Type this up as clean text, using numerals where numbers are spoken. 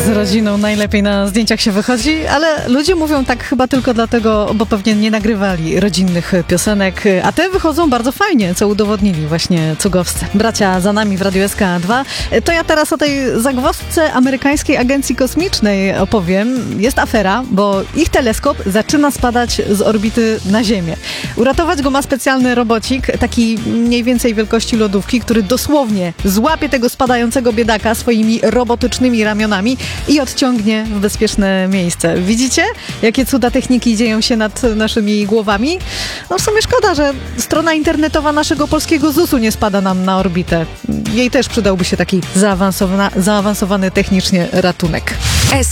Z rodziną najlepiej na zdjęciach się wychodzi, ale ludzie mówią tak chyba tylko dlatego, bo pewnie nie nagrywali rodzinnych piosenek, a te wychodzą bardzo fajnie, co udowodnili właśnie cugowscy. Bracia za nami w Radiu SK2. To ja teraz o tej zagwozdce amerykańskiej agencji kosmicznej opowiem. Jest afera, bo ich teleskop zaczyna spadać z orbity na Ziemię. Uratować go ma specjalny robocik, taki mniej więcej wielkości lodówki, który dosłownie złapie tego spadającego biedaka swoimi robotycznymi ramionami i odciągnie w bezpieczne miejsce. Widzicie, jakie cuda techniki dzieją się nad naszymi głowami? No w sumie szkoda, że strona internetowa naszego polskiego ZUS-u nie spada nam na orbitę. Jej też przydałby się taki zaawansowany technicznie ratunek.